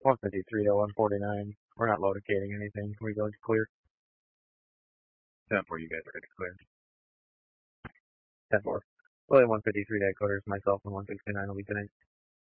153 to 149. We're not locating anything. Can we go clear? 10-4, you guys are going to clear. 10-4. William 153 to headquarters. Myself and 169 will be tonight.